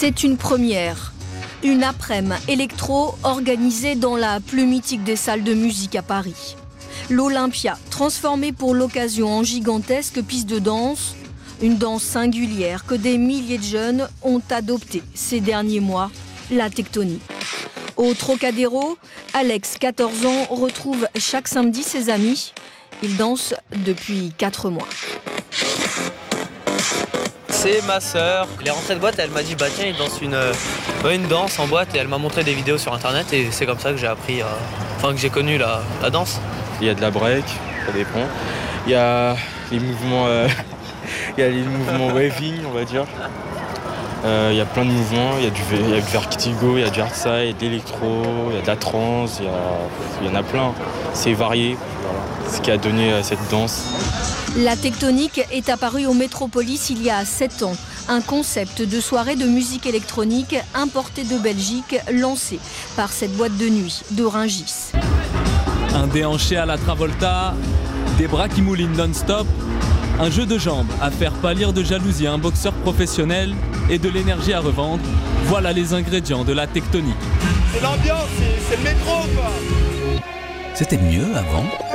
C'est une première. Une après-midi électro organisée dans la plus mythique des salles de musique à Paris. L'Olympia, transformée pour l'occasion en gigantesque piste de danse. Une danse singulière que des milliers de jeunes ont adoptée ces derniers mois, la tectonique. Au Trocadéro, Alex, 14 ans, retrouve chaque samedi ses amis. Il danse depuis 4 mois. C'est ma sœur. Elle est rentrée de boîte et elle m'a dit tiens, il danse une danse en boîte et elle m'a montré des vidéos sur internet et c'est comme ça que j'ai appris, que j'ai connu la danse. Il y a de la break, ça dépend. Il y a les mouvements, waving, on va dire. Il y a plein de mouvements, il y a du vertigo, il y a du hardside, il y a de l'électro, il y a de la trance, il y en a plein. C'est varié, voilà. Ce qui a donné cette danse. La tectonique est apparue au Métropolis il y a 7 ans. Un concept de soirée de musique électronique importé de Belgique, lancé par cette boîte de nuit de Rungis. Un déhanché à la Travolta, des bras qui moulinent non-stop, un jeu de jambes à faire pâlir de jalousie à un boxeur professionnel et de l'énergie à revendre. Voilà les ingrédients de la tectonique. C'est l'ambiance, c'est le métro quoi. C'était mieux avant.